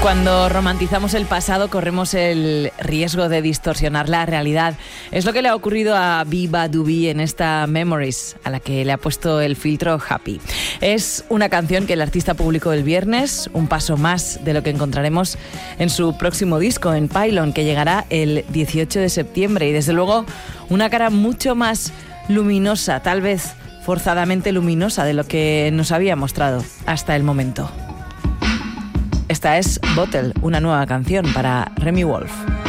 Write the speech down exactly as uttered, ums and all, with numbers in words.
Cuando romantizamos el pasado corremos el riesgo de distorsionar la realidad. Es lo que le ha ocurrido a Biba Dubi en esta Memories, a la que le ha puesto el filtro Happy. Es una canción que el artista publicó el viernes, un paso más de lo que encontraremos en su próximo disco, en Pylon, que llegará el dieciocho de septiembre. Y desde luego una cara mucho más luminosa, tal vez forzadamente luminosa, de lo que nos había mostrado hasta el momento. Esta es Bottle, una nueva canción para Remi Wolf.